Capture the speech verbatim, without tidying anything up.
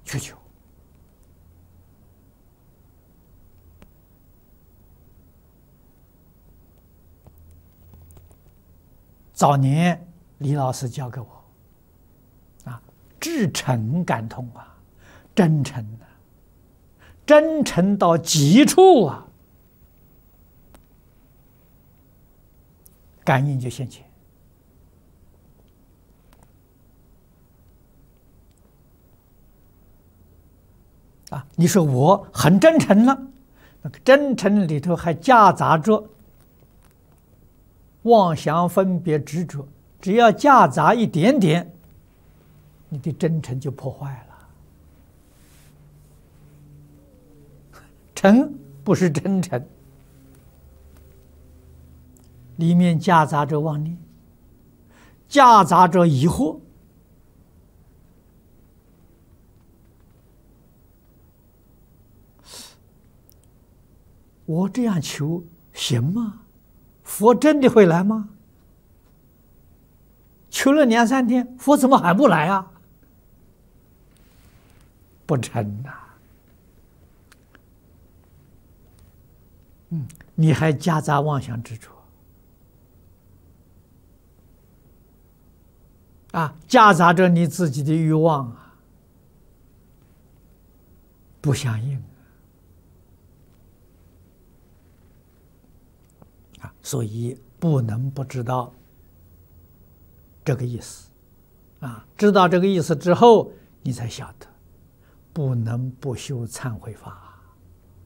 去求。早年李老师教给我，啊，至诚感通啊，真诚的，真诚到极处啊，感应就现前。啊，你说我很真诚了，那个真诚里头还夹杂着妄想、分别、执着，只要夹杂一点点，你的真诚就破坏了。诚不是真诚，里面夹杂着妄念，夹杂着疑惑。我这样求行吗？佛真的会来吗？求了两三天，佛怎么还不来啊？不成呐！嗯，你还夹杂妄想执着啊，夹杂着你自己的欲望啊，不相应。啊，所以不能不知道这个意思，啊，知道这个意思之后，你才晓得，不能不修忏悔法。